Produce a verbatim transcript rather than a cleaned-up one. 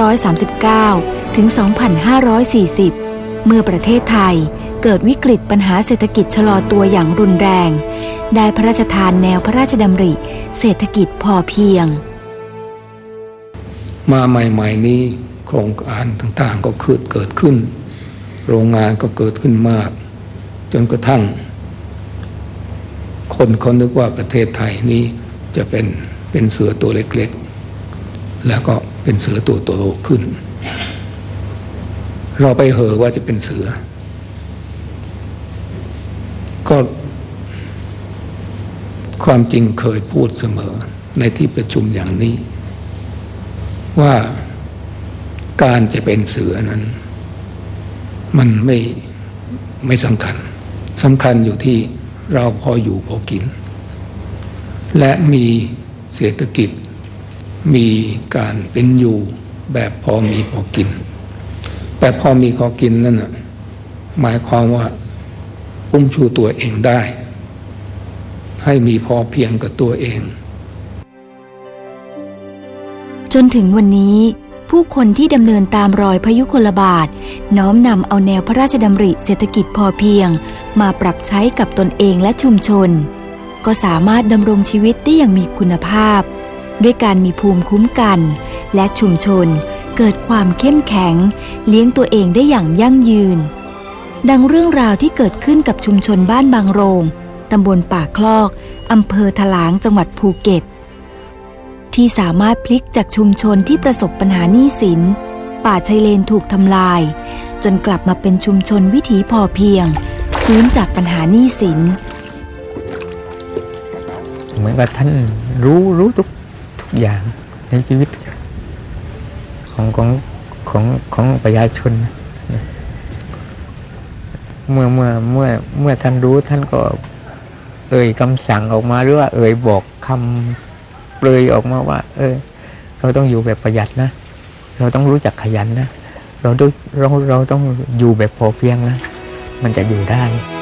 ร้อยสามสิบเก้า ถึง สองพันห้าร้อยสี่สิบ เมื่อประเทศไทยเกิดวิกฤตปัญหาเศรษฐกิจชะลอตัวอย่างรุนแรงได้พระราชทานแนวพระราชดำริเศรษฐกิจพอเพียงมาใหม่ๆนี้โครงการต่างๆก็เกิดเกิดขึ้นโรงงานก็เกิดขึ้นมากจนกระทั่งคนเขานึกว่าประเทศไทยนี้จะเป็นเป็นเสือตัวเล็กๆแล้วก็เป็นเสือตัวโตขึ้นเราไปเห่อว่าจะเป็นเสือก็ความจริงเคยพูดเสมอในที่ประชุมอย่างนี้ว่าการจะเป็นเสือนั้นมันไม่ไม่สำคัญสำคัญอยู่ที่เราพออยู่พอกินและมีเศรษฐกิจมีการเป็นอยู่แบบพอมีพอกินแบบพอมีพอกินนั่นน่ะหมายความว่าอุ้มชูตัวเองได้ให้มีพอเพียงกับตัวเองจนถึงวันนี้ผู้คนที่ดำเนินตามรอยพยุคลบาทน้อมนำเอาแนวพระราชดำริเศรษฐกิจพอเพียงมาปรับใช้กับตนเองและชุมชนก็สามารถดำรงชีวิตได้อย่างมีคุณภาพด้วยการมีภูมิคุ้มกันและชุมชนเกิดความเข้มแข็งเลี้ยงตัวเองได้อย่างยั่งยืนดังเรื่องราวที่เกิดขึ้นกับชุมชนบ้านบางโรงตำบลป่าคลอกอำเภอถลางจังหวัดภูเก็ตที่สามารถพลิกจากชุมชนที่ประสบปัญหาหนี้สินป่าชายเลนถูกทำลายจนกลับมาเป็นชุมชนวิถีพอเพียงฟื้นจากปัญหาหนี้สินเหมือนกับท่านรู้รู้ทุกทุกอย่างในชีวิตของของของของประชาชนเมื่อเมื่อเมื่อเมื่อท่านรู้ท่านก็เอ่ยคำสั่งออกมาหรือว่าเอ่ยบอกคำเปรยออกมาว่าเออเราต้องอยู่แบบประหยัดนะเราต้องรู้จักขยันนะเราต้องเราเราต้องอยู่แบบพอเพียงนะมันจะอยู่ได้